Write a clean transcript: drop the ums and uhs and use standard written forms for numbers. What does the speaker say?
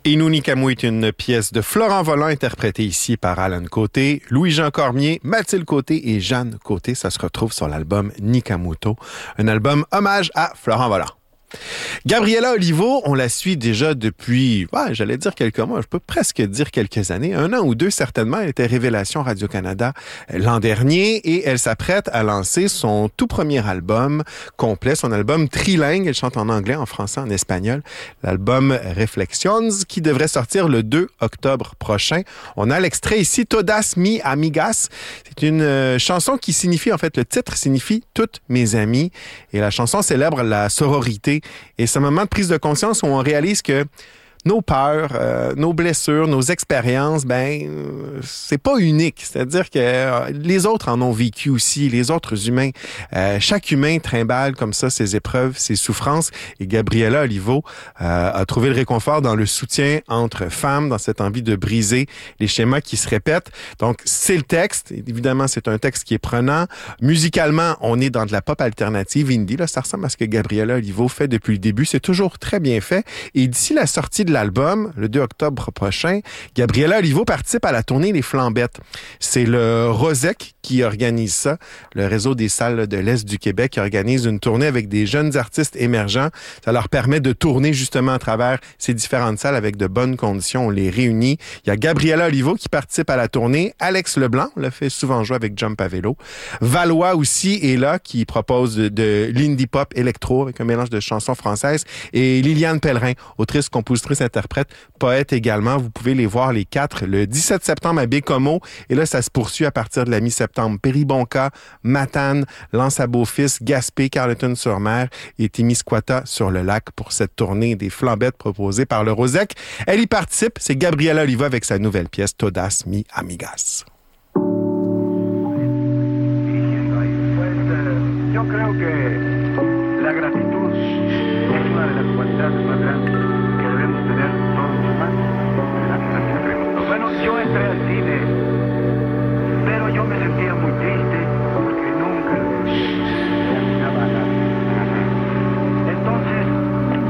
Inounicamou est une pièce de Florent Volant interprétée ici par Alan Côté, Louis-Jean Cormier, Mathilde Côté et Jeanne Côté. Ça se retrouve sur l'album Nikamuto, un album hommage à Florent Volant. Gabriela Olivo, on la suit déjà depuis, j'allais dire quelques mois, je peux presque dire quelques années, 1 an ou 2 certainement. Elle était Révélation Radio-Canada l'an dernier et elle s'apprête à lancer son tout premier album complet, son album trilingue. Elle chante en anglais, en français, en espagnol. L'album Reflections qui devrait sortir le 2 octobre prochain. On a l'extrait ici, Todas mi amigas. C'est une chanson qui signifie, en fait, le titre signifie « Toutes mes amies » et la chanson célèbre la sororité. Et c'est un moment de prise de conscience où on réalise que nos peurs, nos blessures, nos expériences, c'est pas unique. C'est-à-dire que les autres en ont vécu aussi, les autres humains. Chaque humain trimballe comme ça ses épreuves, ses souffrances. Et Gabriela Olivo a trouvé le réconfort dans le soutien entre femmes, dans cette envie de briser les schémas qui se répètent. Donc, c'est le texte. Évidemment, c'est un texte qui est prenant. Musicalement, on est dans de la pop alternative indie. Là, ça ressemble à ce que Gabriela Olivo fait depuis le début. C'est toujours très bien fait. Et d'ici la sortie de l'album, le 2 octobre prochain, Gabriela Olivo participe à la tournée Les Flambettes. C'est le ROSEC qui organise ça, le réseau des salles de l'Est du Québec qui organise une tournée avec des jeunes artistes émergents. Ça leur permet de tourner justement à travers ces différentes salles avec de bonnes conditions. On les réunit. Il y a Gabriela Olivo qui participe à la tournée. Alex Leblanc, on l'a fait souvent jouer avec Jump à vélo. Valois aussi est là, qui propose de l'indie pop électro avec un mélange de chansons françaises. Et Liliane Pellerin, autrice, compositrice, interprète, poète également. Vous pouvez les voir les 4 le 17 septembre à Bécomo. Et là, ça se poursuit à partir de la mi-septembre. Péribonka, Matane, Lens-à-Beaufils, Gaspé, Carleton-sur-Mer et Témiscouata sur le lac pour cette tournée des Flambettes proposée par le ROSEC. Elle y participe. C'est Gabriela Olivo avec sa nouvelle pièce Todas mi amigas. Yo creo que la gratitud es una de las cualidades más grandes